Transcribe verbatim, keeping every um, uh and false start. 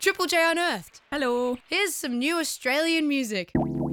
Triple J Unearthed. Hello. Here's some new Australian music.